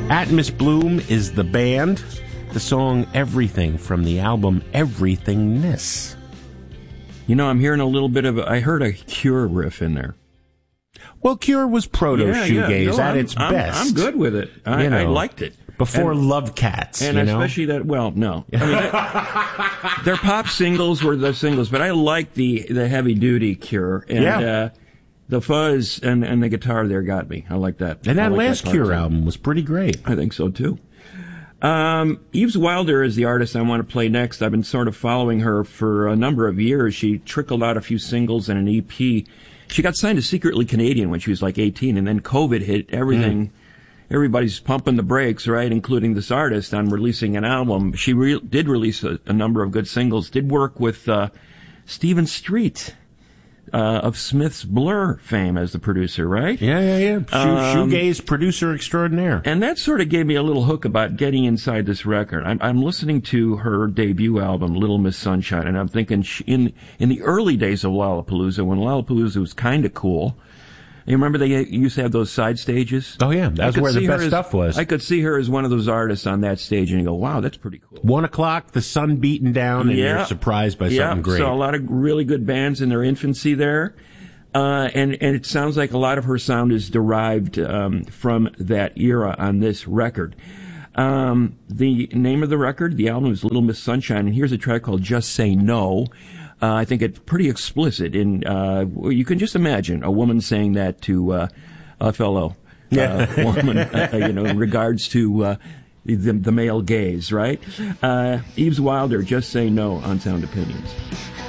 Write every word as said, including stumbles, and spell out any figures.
Atmos Bloom is the band. The song Everything from the album Everythingness. You know, I'm hearing a little bit of, a, I heard a Cure riff in there. Well, Cure was proto-shoegaze yeah, no, at I'm, its I'm, best. I'm good with it. I, you know, I liked it. Before and, Love Cats, and you know? especially that, well, no. I mean, that, their pop singles were the singles, but I like the, the heavy-duty Cure. And, yeah. Uh, the fuzz and, and the guitar there got me. I like that. And that like last that Cure too. album was pretty great. I think so, too. Um, Eves Wilder is the artist I want to play next. I've been sort of following her for a number of years. She trickled out a few singles and an E P. She got signed to Secretly Canadian when she was like eighteen, and then COVID hit. Everything, mm. everybody's pumping the brakes, right, including this artist, on releasing an album. She re- did release a, a number of good singles, did work with uh, Stephen Street. Uh, of Smith's Blur fame as the producer, right? Yeah, yeah, yeah. Shoe, um, shoegaze producer extraordinaire. And that sort of gave me a little hook about getting inside this record. I'm, I'm listening to her debut album, Little Miss Sunshine, and I'm thinking she, in in the early days of Lollapalooza, when Lollapalooza was kind of cool. You remember they used to have those side stages? Oh, yeah. That's where the best as, stuff was. I could see her as one of those artists on that stage, and you go, wow, that's pretty cool. One o'clock, the sun beating down, and yeah. you're surprised by yeah. something great. So a lot of really good bands in their infancy there. Uh, and, and it sounds like a lot of her sound is derived um, from that era on this record. Um, the name of the record, the album, is Little Miss Sunshine, and here's a track called Just Say No. Uh, I think it's pretty explicit. In uh, you can just imagine a woman saying that to uh, a fellow uh, woman, uh, you know, in regards to uh, the, the male gaze, right? Uh, Eves Wilder, Just Say No on Sound Opinions.